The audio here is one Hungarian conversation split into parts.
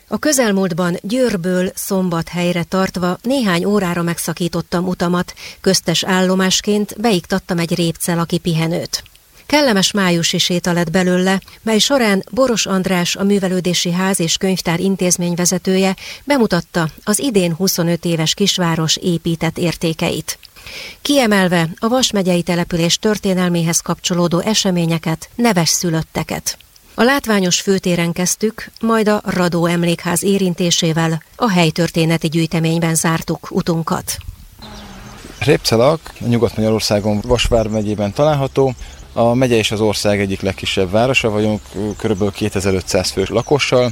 A közelmúltban Győrből Szombathelyre tartva néhány órára megszakítottam utamat, köztes állomásként beiktattam egy répcelaki pihenőt. Kellemes májusi séta lett belőle, mely során Boros András, a Művelődési Ház és Könyvtár intézményvezetője bemutatta az idén 25 éves kisváros épített értékeit. Kiemelve a Vas megyei település történelméhez kapcsolódó eseményeket, neves szülötteket. A látványos főtéren kezdtük, majd a Radó Emlékház érintésével a helytörténeti gyűjteményben zártuk utunkat. Répcelak Nyugat-Magyarországon Vas vármegyében található. A megye és az ország egyik legkisebb városa vagyunk, kb. 2500 fős lakossal.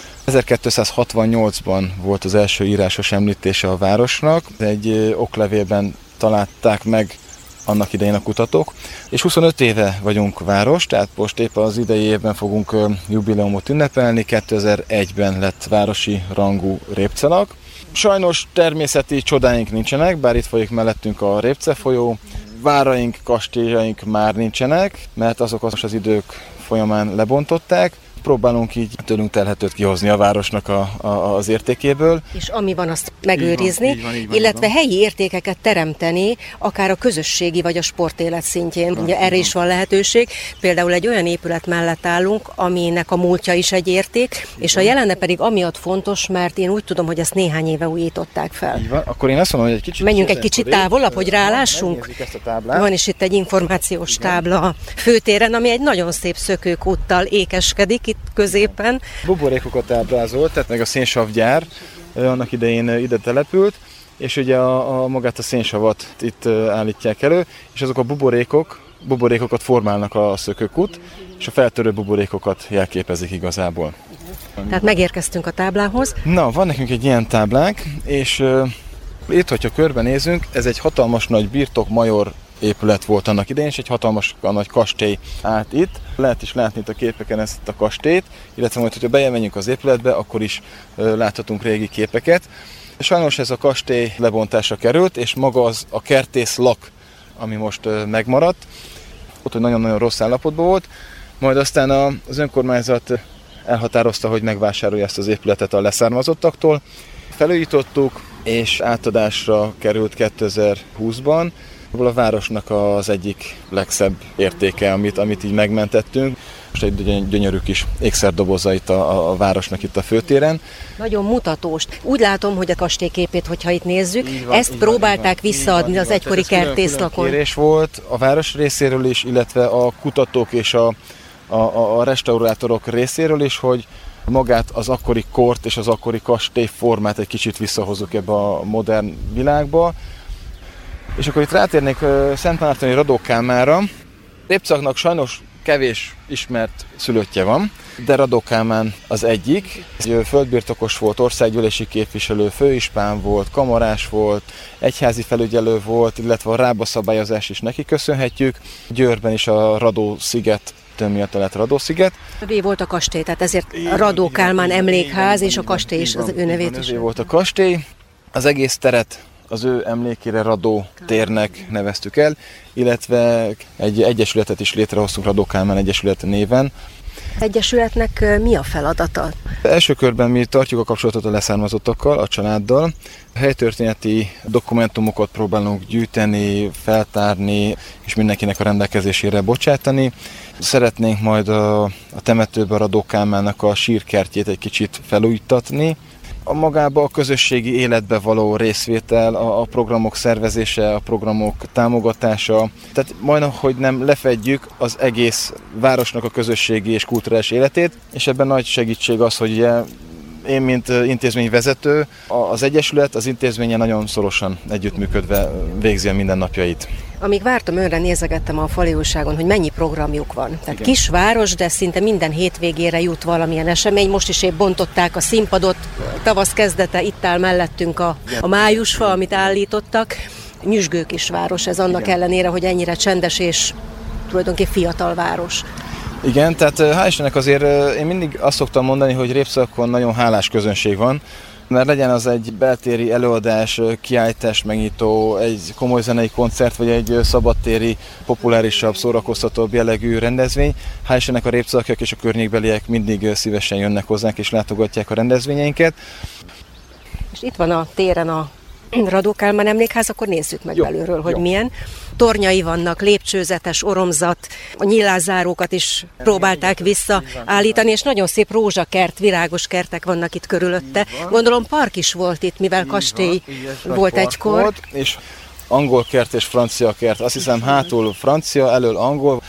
1268-ban volt az első írásos említése a városnak. Egy oklevélben találták meg annak idején a kutatók, és 25 éve vagyunk város, tehát most épp az idei évben fogunk jubileumot ünnepelni, 2001-ben lett városi rangú Répcelak. Sajnos természeti csodáink nincsenek, bár itt folyik mellettünk a Répce folyó, váraink, kastélyaink már nincsenek, mert azok az idők folyamán lebontották. Próbálunk így tőlünk telhetőt kihozni a városnak az értékéből. És ami van, azt megőrizni, így van, illetve helyi értékeket teremteni, akár a közösségi vagy a sportélet szintjén. Ugye erre is van lehetőség. Például egy olyan épület mellett állunk, aminek a múltja is egy érték, és a jelene pedig amiatt fontos, mert én úgy tudom, hogy ezt néhány éve újították fel. Így van. Akkor én azt mondom, hogy egy kicsit... Menjünk egy kicsit távolabb, hogy rálássunk. Van is itt egy információs tábla a főtéren, ami egy nagyon szép szökőkúttal ékeskedik itt középen. Buborékokat ábrázolt, tehát meg a szénsavgyár annak idején ide települt, és ugye magát a szénsavat itt állítják elő, és azok a buborékokat formálnak a szökőkút, és a feltörő buborékokat jelképezik igazából. Tehát megérkeztünk a táblához. Na, van nekünk egy ilyen táblánk, és itt, hogyha körbenézünk, ez egy hatalmas nagy birtokmajor épület volt annak idején, és egy hatalmas nagy kastély állt itt. Lehet is látni itt a képeken ezt a kastélyt, illetve majd, hogyha bejemegyünk az épületbe, akkor is láthatunk régi képeket. Sajnos ez a kastély lebontásra került, és maga az a kertészlak, ami most megmaradt, ott nagyon-nagyon rossz állapotban volt, majd aztán az önkormányzat elhatározta, hogy megvásárolja ezt az épületet a leszármazottaktól. Felújítottuk, és átadásra került 2020-ban. A városnak az egyik legszebb értéke, amit így megmentettünk. Most egy gyönyörű kis ékszerdoboza itt a városnak itt a főtéren. Nagyon mutatós. Úgy látom, hogy a kastélyképét, hogyha itt nézzük, ezt próbálták visszaadni az egykori kertészlakon. Kérés volt a város részéről is, illetve a kutatók és a restaurátorok részéről is, hogy magát az akkori kort és az akkori kastély formát egy kicsit visszahozzuk ebbe a modern világba. És akkor itt rátérnék Szentmártoni Radó Kálmánra. Répcelaknak sajnos kevés ismert szülöttje van, de Radó Kálmán az egyik. Földbirtokos volt, országgyűlési képviselő, főispán volt, kamarás volt, egyházi felügyelő volt, illetve a rábaszabályozás is neki köszönhetjük. Győrben is a Radó-sziget miatt lett Radó-sziget. Övé volt a kastély, tehát ezért Radó Kálmán emlékház, és a kastély is az ő nevét is. Övé volt a kastély. Az egész teret az ő emlékére Radó térnek neveztük el, illetve egy egyesületet is létrehoztunk, Radó Kálmán Egyesület néven. Egyesületnek mi a feladata? Első körben mi tartjuk a kapcsolatot a leszármazottakkal, a családdal. Helytörténeti dokumentumokat próbálunk gyűjteni, feltárni, és mindenkinek a rendelkezésére bocsátani. Szeretnénk majd a temetőben Radó Kálmánnak a sírkertjét egy kicsit felújítatni. Magába a közösségi életbe való részvétel, a programok szervezése, a programok támogatása. Tehát majdnem, hogy nem lefedjük az egész városnak a közösségi és kulturális életét, és ebben nagy segítség az, hogy ugye én, mint intézményvezető, az Egyesület az intézménye nagyon szorosan együttműködve végzi a mindennapjait. Amíg vártam, önre nézegettem a fali újságon, hogy mennyi programjuk van. Tehát igen. Kisváros, de szinte minden hétvégére jut valamilyen esemény. Most is épp bontották a színpadot, tavasz kezdete, itt áll mellettünk a májusfa, amit állítottak. Nyüzsgő kisváros ez annak igen. ellenére, hogy ennyire csendes és tulajdonképp fiatal város. Igen, tehát hál' Istennek azért én mindig azt szoktam mondani, hogy Répcelakon nagyon hálás közönség van. Mert legyen az egy beltéri előadás, kiállítás megnyitó, egy komoly zenei koncert, vagy egy szabadtéri, populárisabb, szórakoztatóbb jellegű rendezvény. Hál' Istennek a répcelakiak és a környékbeliek mindig szívesen jönnek hozzánk és látogatják a rendezvényeinket. És itt van a téren a Radó Kálmán emlékház, akkor nézzük meg belülről, hogy milyen. Tornyai vannak, lépcsőzetes, oromzat, a nyílászárókat is próbálták visszaállítani, és nagyon szép rózsakert, virágos kertek vannak itt körülötte. Gondolom park is volt itt, mivel kastély volt egykor. Volt, és angol kert és francia kert. Azt hiszem hátul francia, elől angol.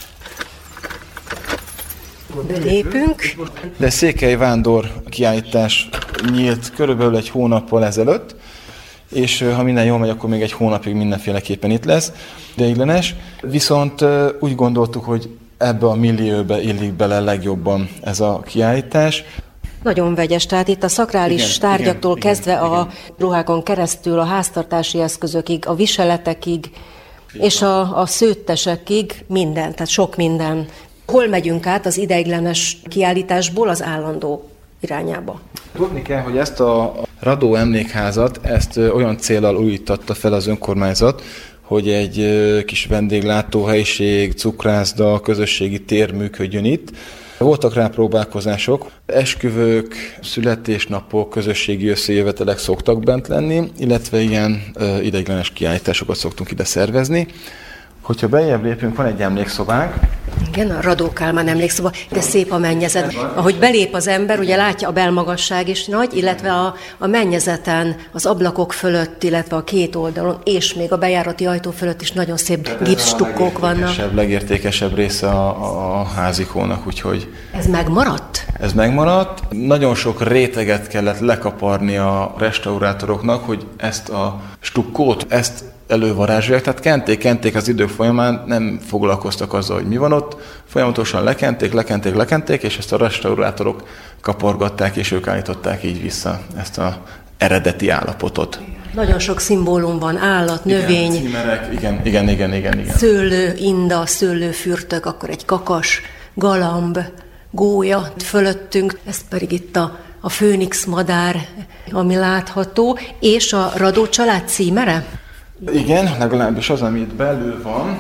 Belépünk. De Székely Vándor kiállítás nyílt körülbelül egy hónappal ezelőtt, és ha minden jól megy, akkor még egy hónapig mindenféleképpen itt lesz, ideiglenes. Viszont úgy gondoltuk, hogy ebbe a millióbe illik bele legjobban ez a kiállítás. Nagyon vegyes, tehát itt a szakrális tárgyaktól kezdve a ruhákon keresztül, a háztartási eszközökig, a viseletekig, és a szőttesekig minden, tehát sok minden. Hol megyünk át az ideiglenes kiállításból az állandó irányába? Tudni kell, hogy ezt a Radó emlékházat, ezt olyan céllal újítatta fel az önkormányzat, hogy egy kis vendéglátóhelyiség, cukrászda, közösségi tér működjön itt. Voltak rá próbálkozások, esküvők, születésnapok, közösségi összejövetelek szoktak bent lenni, illetve ilyen ideiglenes kiállításokat szoktunk ide szervezni. Hogyha beljebb lépünk, van egy emlékszobánk. Igen, a Radó Kálmán emlékszoba, de szép a mennyezet. Ahogy belép az ember, ugye látja a belmagasság is nagy, illetve a mennyezeten, az ablakok fölött, illetve a két oldalon, és még a bejárati ajtó fölött is nagyon szép gipsstukkók vannak. Legértékesebb része a házikónak, úgyhogy... Ez megmaradt? Ez megmaradt. Nagyon sok réteget kellett lekaparni a restaurátoroknak, hogy ezt a stukkót, ezt elővarázsolják, tehát kenték az idők folyamán, nem foglalkoztak azzal, hogy mi van ott, folyamatosan lekenték, és ezt a restaurátorok kaporgatták, és ők állították így vissza ezt az eredeti állapotot. Nagyon sok szimbólum van, állat, növény, címerek, igen. Szőlő, inda, szőlőfürtök, akkor egy kakas, galamb, gólya fölöttünk, ez pedig itt a főnix madár, ami látható, és a Radó család címere? Igen, legalábbis az, ami itt belül van,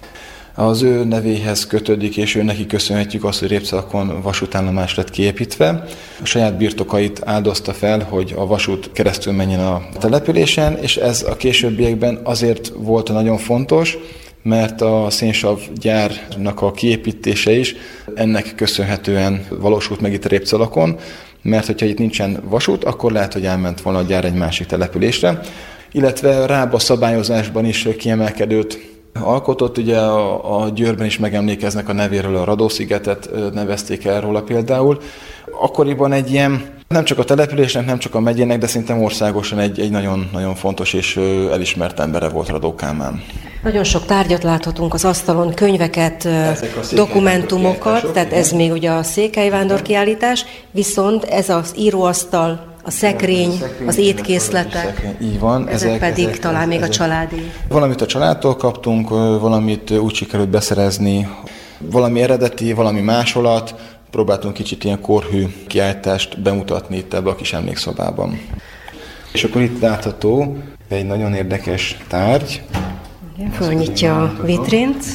az ő nevéhez kötődik, és ő neki köszönhetjük azt, hogy Répcelakon vasútállomás lett kiépítve. A saját birtokait áldozta fel, hogy a vasút keresztül menjen a településen, és ez a későbbiekben azért volt nagyon fontos, mert a szénsav gyárnak a kiépítése is ennek köszönhetően valósult meg itt Répcelakon, mert hogyha itt nincsen vasút, akkor lehet, hogy elment volna a gyár egy másik településre. Illetve Rába szabályozásban is kiemelkedőt alkotott, ugye a Győrben is megemlékeznek a nevéről, a Radó-szigetet nevezték el róla például. Akkoriban egy ilyen, nem csak a településnek, nem csak a megyének, de szerintem országosan egy nagyon fontos és elismert embere volt Radó Kálmán. Nagyon sok tárgyat láthatunk az asztalon, könyveket, dokumentumokat, tehát ez még ugye a Székely Vándor kiállítás, viszont ez az íróasztal, a szekrény, az étkészletek, így van, ezek pedig talán még a családé. Valamit a családtól kaptunk, valamit úgy sikerült beszerezni, valami eredeti, valami másolat, próbáltunk kicsit ilyen korhű kiállítást bemutatni itt ebbe a kis emlékszobában. És akkor itt látható egy nagyon érdekes tárgy. Fölnyitja a vitrint.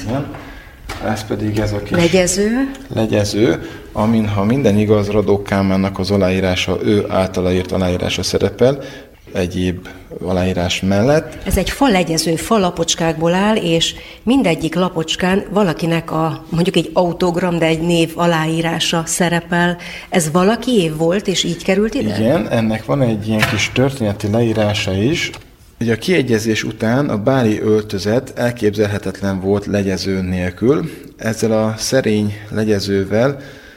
Ez pedig ez a kis legyező, amin, ha minden igaz, Radó Kálmánnak az aláírása, ő általa írt aláírása szerepel, egyéb aláírás mellett. Ez egy falegyező, falapocskákból áll, és mindegyik lapocskán valakinek mondjuk egy autogram, de egy név aláírása szerepel. Ez valakié volt, és így került ide? Igen, ennek van egy ilyen kis történeti leírása is. Ugye a kiegyezés után a báli öltözet elképzelhetetlen volt legyező nélkül. Ezzel a szerény legyezővel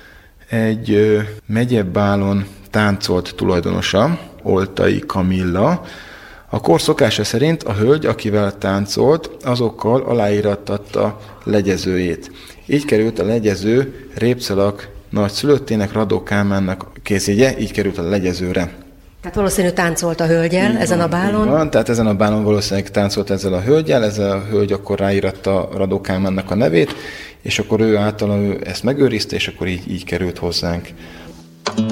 egy megyebálon táncolt tulajdonosa, Oltai Kamilla. A kor szokása szerint a hölgy, akivel táncolt, azokkal aláírattatta legyezőjét. Így került a legyező Répcelak nagyszülöttének, Radó Kálmánnak kézjegye, így került a legyezőre. Tehát valószínűleg táncolt a hölgyel ezen a bálon? Van, tehát ezen a bálon valószínűleg táncolt ezzel a hölgyel, ez a hölgy akkor ráíratta Radó Kálmánnak a nevét, és akkor ő által ezt megőrizte, és akkor így került hozzánk.